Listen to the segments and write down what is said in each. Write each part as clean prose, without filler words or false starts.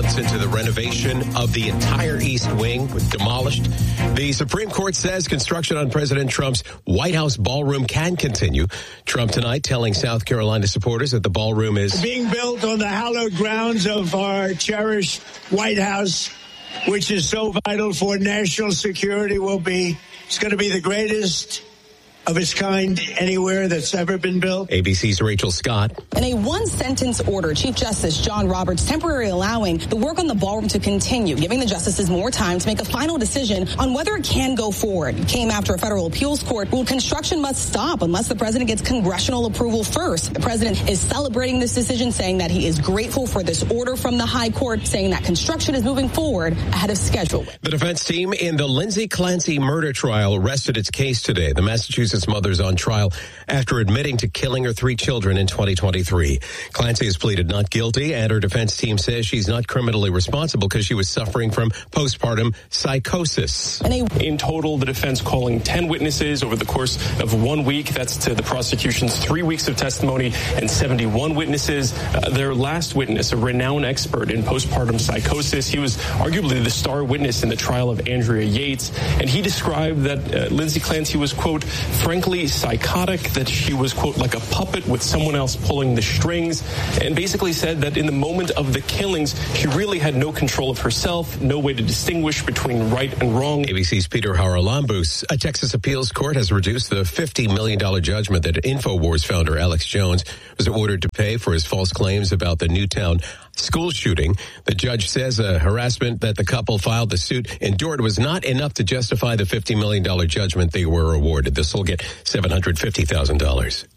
months into the renovation of the entire East Wing, demolished. The Supreme Court says construction on President Trump's White House ballroom can continue. Trump tonight telling South Carolina supporters that the ballroom is being built on the hallowed grounds of our cherished White House, which is so vital for national security. It's going to be the greatest of its kind anywhere that's ever been built. ABC's Rachel Scott. In a one-sentence order, Chief Justice John Roberts temporarily allowing the work on the ballroom to continue, giving the justices more time to make a final decision on whether it can go forward. It came after a federal appeals court ruled construction must stop unless the president gets congressional approval first. The president is celebrating this decision, saying that he is grateful for this order from the high court, saying that construction is moving forward ahead of schedule. The defense team in the Lindsay Clancy murder trial rested its case today. The Massachusetts mother's on trial after admitting to killing her 3 children in 2023. Clancy has pleaded not guilty, and her defense team says she's not criminally responsible because she was suffering from postpartum psychosis. In total, the defense calling 10 witnesses over the course of 1 week. That's to the prosecution's 3 weeks of testimony and 71 witnesses. Their last witness, a renowned expert in postpartum psychosis, he was arguably the star witness in the trial of Andrea Yates, and he described that Lindsay Clancy was, quote, frankly psychotic, that she was, quote, like a puppet with someone else pulling the strings, and basically said that in the moment of the killings, she really had no control of herself, no way to distinguish between right and wrong. ABC's Peter Haralambous. A Texas appeals court has reduced the $50 million judgment that InfoWars founder Alex Jones was ordered to pay for his false claims about the Newtown school shooting. The judge says a harassment that the couple filed the suit endured was not enough to justify the $50 million judgment they were awarded. This will get $750,000.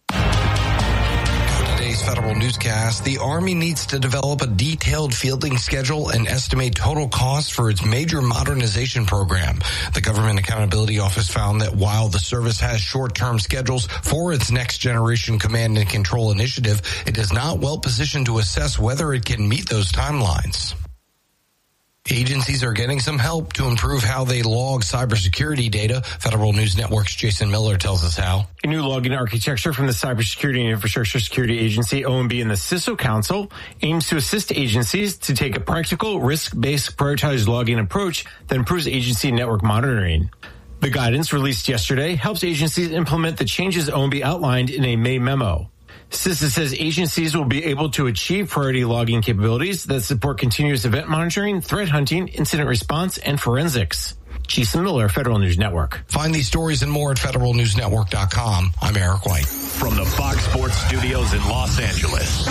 Today's federal newscast, the Army needs to develop a detailed fielding schedule and estimate total costs for its major modernization program. The Government Accountability Office found that while the service has short-term schedules for its next generation command and control initiative, it is not well positioned to assess whether it can meet those timelines. Agencies are getting some help to improve how they log cybersecurity data. Federal News Network's Jason Miller tells us how. A new logging architecture from the Cybersecurity and Infrastructure Security Agency, OMB, and the CISO Council aims to assist agencies to take a practical, risk-based, prioritized logging approach that improves agency network monitoring. The guidance released yesterday helps agencies implement the changes OMB outlined in a May memo. CISA says agencies will be able to achieve priority logging capabilities that support continuous event monitoring, threat hunting, incident response, and forensics. Jason Miller, Federal News Network. Find these stories and more at federalnewsnetwork.com. I'm Eric White. From the Fox Sports Studios in Los Angeles,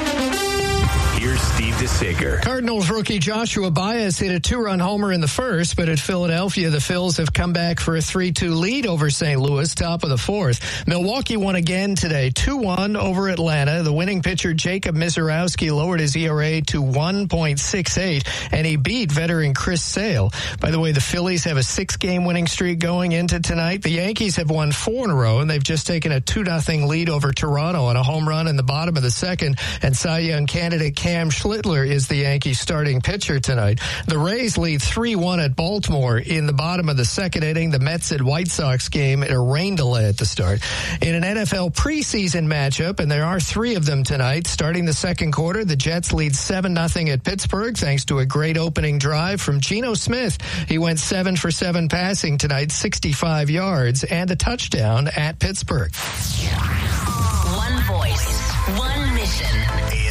here's Steve DeSager. Cardinals rookie Joshua Baez hit a 2-run homer in the first, but at Philadelphia, the Phils have come back for a 3-2 lead over St. Louis, top of the fourth. Milwaukee won again today, 2-1 over Atlanta. The winning pitcher, Jacob Misiorowski, lowered his ERA to 1.68, and he beat veteran Chris Sale. By the way, the Phillies have a 6-game winning streak going into tonight. The Yankees have won 4 in a row, and they've just taken a 2-0 lead over Toronto on a home run in the bottom of the second, and Cy Young candidate Cam Schlittler is the Yankees starting pitcher tonight. The Rays lead 3-1 at Baltimore in the bottom of the second inning. The Mets and White Sox game, a rain delay at the start. In an NFL preseason matchup, and there are 3 of them tonight, starting the second quarter, the Jets lead 7-0 at Pittsburgh thanks to a great opening drive from Geno Smith. He went 7 for 7 passing tonight, 65 yards, and a touchdown at Pittsburgh. One voice, one mission.